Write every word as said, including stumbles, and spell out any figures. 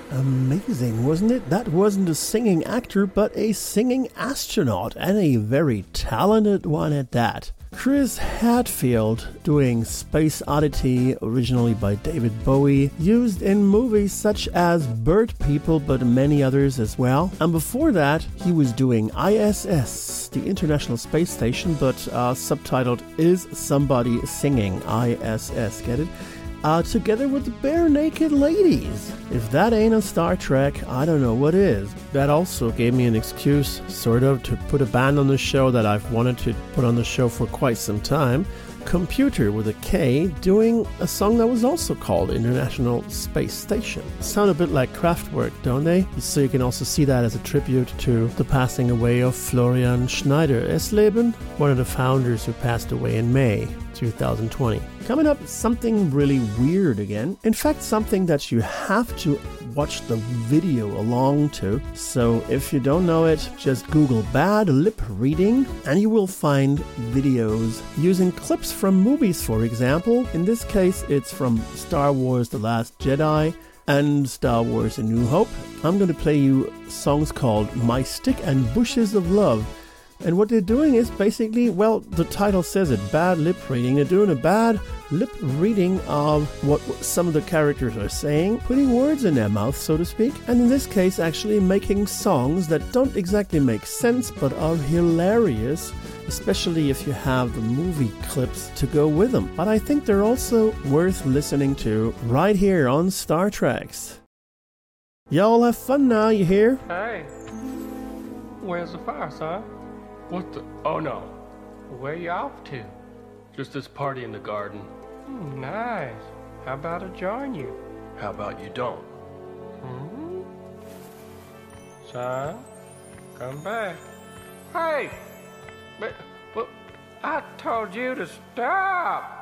Amazing, wasn't it? That wasn't a singing actor, but a singing astronaut, and a very talented one at that. Chris Hadfield, doing Space Oddity, originally by David Bowie, used in movies such as Bird People, but many others as well. And before that, he was doing I S S, the International Space Station, but uh, subtitled Is Somebody Singing? I S S, get it? Uh, together with the Bare Naked Ladies. If that ain't a Star Trek, I don't know what is. That also gave me an excuse, sort of, to put a band on the show that I've wanted to put on the show for quite some time. Computer with a K, doing a song that was also called International Space Station. Sound a bit like Kraftwerk, don't they? So you can also see that as a tribute to the passing away of Florian Schneider-Esleben, one of the founders who passed away in May two thousand twenty. Coming up, something really weird again. In fact, something that you have to watch the video along to. So if you don't know it, just Google bad lip reading and you will find videos using clips from movies, for example. In this case, it's from Star Wars The Last Jedi and Star Wars A New Hope. I'm going to play you songs called My Stick and Bushes of Love. And what they're doing is basically, well, the title says it, bad lip reading. They're doing a bad lip reading of what some of the characters are saying, putting words in their mouth, so to speak, and in this case actually making songs that don't exactly make sense but are hilarious, especially if you have the movie clips to go with them. But I think they're also worth listening to right here on Star Treks. Y'all have fun now, you hear? Hey, where's the fire, son? What the? Oh no. Where you off to? Just this party in the garden. Hmm, nice. How about I join you? How about you don't? Hmm? Son, come back. Hey! But, but I told you to stop!